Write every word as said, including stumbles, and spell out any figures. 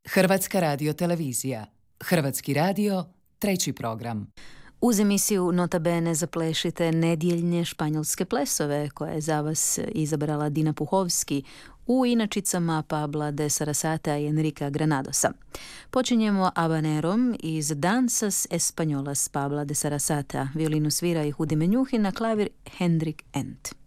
Hrvatska radiotelevizija. Hrvatski radio, treći program. Uz emisiju Nota Bene zaplešite nedjeljne španjolske plesove koje je za vas izabrala Dina Puhovski u inačicama Pabla de Sarasata i Enrica Granadosa. Počinjemo Habanerom iz Danzas Españolas Pabla de Sarasata. Violinu svira i Hudi Menjuhi, na klavir Hendrik Endt.